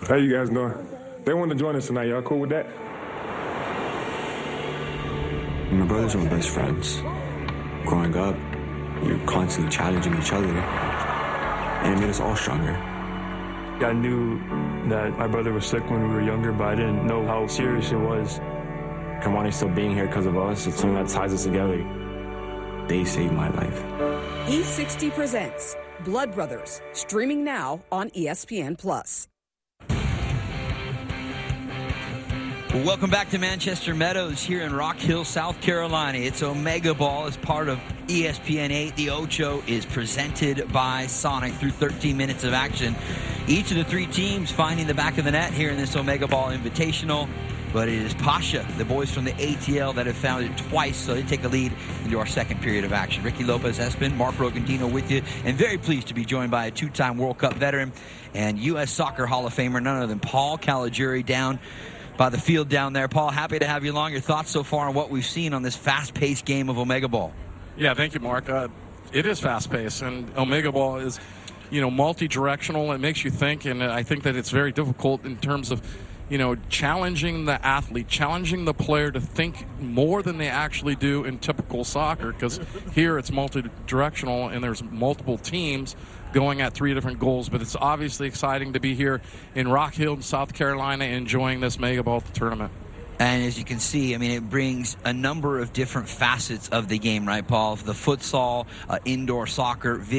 How you guys doing? They want to join us tonight. Y'all cool with that? My brothers are my best friends. Growing up, you're constantly challenging each other, and it made us all stronger. I knew that my brother was sick when we were younger, but I didn't know how serious it was. Kamani still being here because of us, it's something that ties us together. They saved my life. E60 presents Blood Brothers, streaming now on ESPN+. Welcome back to Manchester Meadows here in Rock Hill, South Carolina. It's Omega Ball as part of ESPN 8. The Ocho is presented by Sonic through 13 minutes of action. Each of the three teams finding the back of the net here in this Omega Ball Invitational. But it is Pasha, the boys from the ATL, that have found it twice, so they take a lead into our second period of action. Ricky Lopez-Espin, Mark Rogandino with you, and very pleased to be joined by a two-time World Cup veteran and U.S. Soccer Hall of Famer, none other than Paul Caligiuri, down by the field down there. Paul, happy to have you along. Your thoughts so far on what we've seen on this fast-paced game of Omega Ball? Yeah, thank you, Mark. It is fast-paced, and Omega Ball is, multi-directional. It makes you think, and I think that it's very difficult in terms of, challenging the athlete, challenging the player to think more than they actually do in typical soccer, because here it's multi-directional and there's multiple teams going at three different goals. But it's obviously exciting to be here in Rock Hill, South Carolina, enjoying this Mega Ball tournament. And as you can see, it brings a number of different facets of the game, right, Paul? The futsal, indoor soccer,